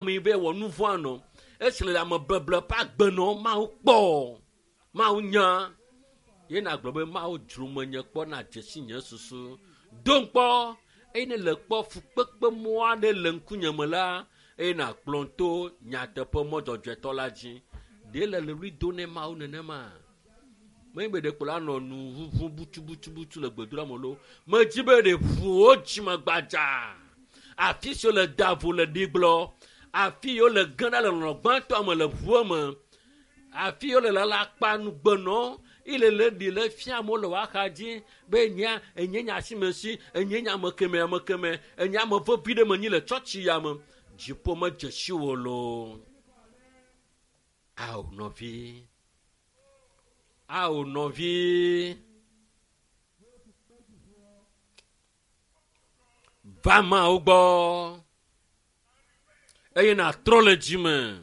mi be wo nu vo ano esle la me bleble pa gbeno ma o po ma o nya ye na glo be ma o dru me nye po na jesi nye susu don po ene le po fu pepe mo ade le nkunye me la ena plonto nya te po mo jojo to la ji de le lui donner ma o nene ma me be de kula no nu vu butu le gbedura mo lo me ji be de fu o ji ma gbaja afi sur le davo le diglo afi yo le gana le no gbanto am le vu me afi yo le la pa nu gbeno ile le di le fia mo le wa khaji be nya enya si mesi enya mekeme enya mo vo bi de mani le church ya me jipo ma jeshi wo lo au novi Vama ogbo eye na trole jime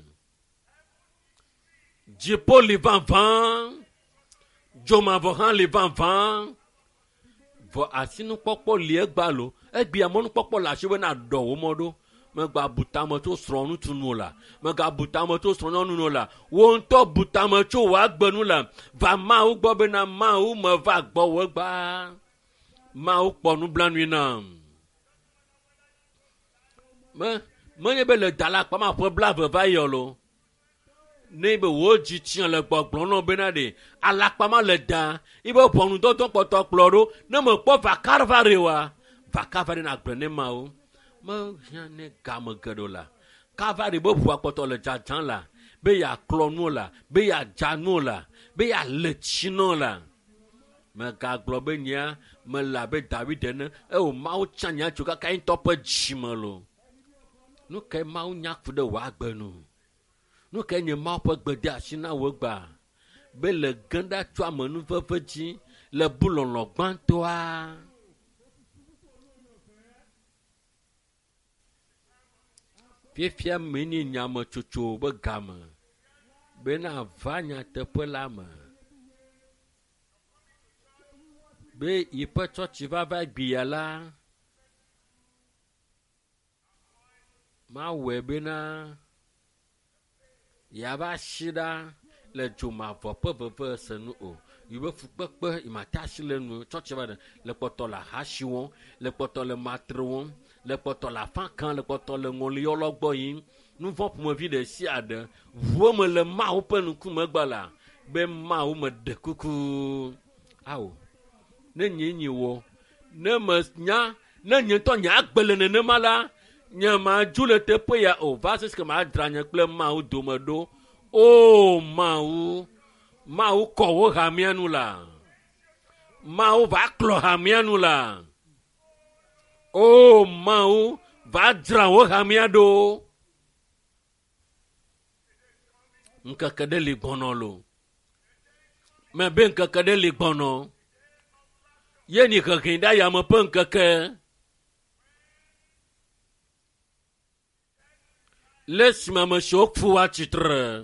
jipo li van joma vohan li van vo asinu popo li egba lo egbi amonu popo la sewe na do wo modo me gba butamo to sronu tunu la me ga butamo to sronu nu la wo nto butamo cho wa gbenu la va ma ogbo be na ma o me va gbo wo gba ma o ponu blanu na me be le dala pa ma po blave va yolo ne be wo ji tian le gbogbon no be na de ala pa ma le da ibo ponu to poto kloro ne me po va carvare wa va carvare na gbene ma o me jane game gedola carvare bo pu apoto le jajan la be ya klonu la be ya janu la be ya le chino la me ga globe nya me la be David ne e o ma o chanya chuka kain topo jimalo no ke ma o nya fu de wa gbenu no ke nye ma po gbede asina wo gba be le ganda tu amanu fefeji le bulon lo gbanto a fifia mini nyama chuchu be gama be na vanya te pelama be ipe church va gbiala ma we be na yaba shida le juma vope senu o yibe fukpekpe imatashi le nu church va le poto la hashiwon le poto le matron le poto la fankan le poto le ngoli ologbo yin nu vop mo vi de si ade vo me le ma o penu ku me gbala be ma o me de kuku awo ne nyi wo ne me nya ne nyi to nya gbele ne mala nya ma jule te pe ya o vases ke ma dranya kple ma o do me do o ma o ko wo hamianu la ma o va klo hamianu la o ma o va dra wo hamiado nka kadeli bonolo me ben ka kadeli bono yeni ka kinda ya mo pen ka ke laisse-moi me choc fou titre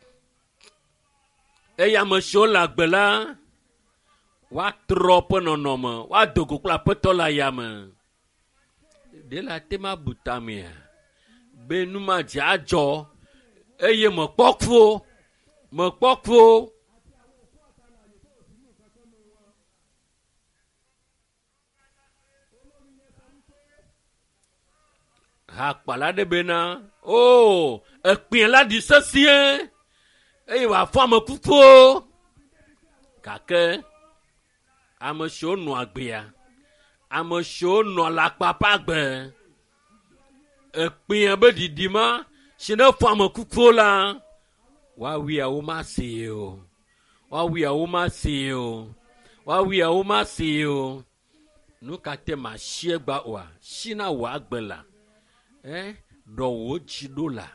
et ya me choc la gbela wa trop non wa dogo kla petola ya me de la tema butamia benuma jajo eye me pokfo ha pala de bena oh epin la di sesien e wa fo kufu kake amosho no agbia amosho no la papa gbe epin be didima sine fo kufu la wa wi a wo ma se o nu ka te ma shiegba wa shina wa gbela do wo chidola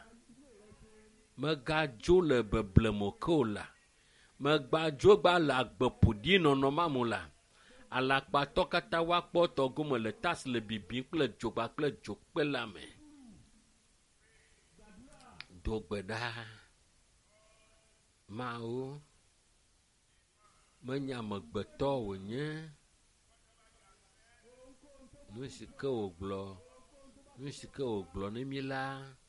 magajo le beblemokola magbajo gba la gbepudi nono mamula alakpa tokata wa poto gomo le tas le bibi kple jogba kple jokpela me dogbeda mao menya megbeto wonye no sike oglo ne mi la